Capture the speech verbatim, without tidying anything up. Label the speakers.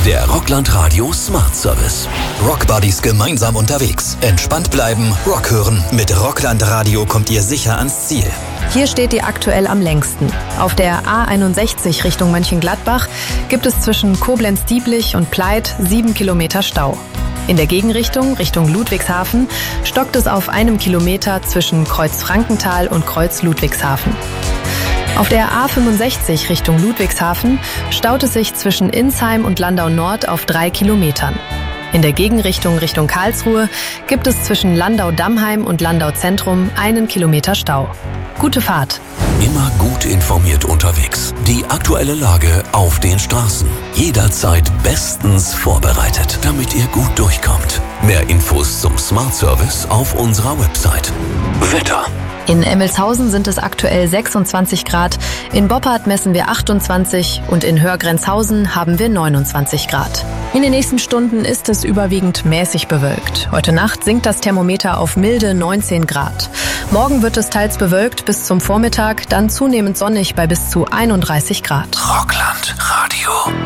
Speaker 1: Der Rockland Radio Smart Service. Rockbuddies gemeinsam unterwegs. Entspannt bleiben, Rock hören. Mit Rockland Radio kommt ihr sicher ans Ziel.
Speaker 2: Hier steht ihr aktuell am längsten. Auf der A einundsechzig Richtung Mönchengladbach gibt es zwischen Koblenz-Dieblich und Pleit sieben Kilometer Stau. In der Gegenrichtung, Richtung Ludwigshafen, stockt es auf einem Kilometer zwischen Kreuz-Frankenthal und Kreuz-Ludwigshafen. Auf der A fünfundsechzig Richtung Ludwigshafen staut es sich zwischen Insheim und Landau Nord auf drei Kilometern. In der Gegenrichtung Richtung Karlsruhe gibt es zwischen Landau-Dammheim und Landau-Zentrum einen Kilometer Stau. Gute Fahrt!
Speaker 1: Immer gut informiert unterwegs. Die aktuelle Lage auf den Straßen. Jederzeit bestens vorbereitet, damit ihr gut durchkommt. Mehr Infos zum Smart Service auf unserer Website. Wetter.
Speaker 2: In Emmelshausen sind es aktuell sechsundzwanzig Grad, in Boppard messen wir achtundzwanzig und in Hörgrenzhausen haben wir neunundzwanzig Grad. In den nächsten Stunden ist es überwiegend mäßig bewölkt. Heute Nacht sinkt das Thermometer auf milde neunzehn Grad. Morgen wird es teils bewölkt bis zum Vormittag, dann zunehmend sonnig bei bis zu einunddreißig Grad.
Speaker 1: Rockland Radio.